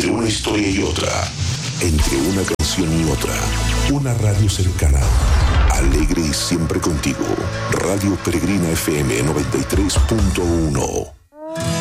Entre una historia y otra, entre una canción y otra, una radio cercana, alegre y siempre contigo. Radio Peregrina FM 93.1.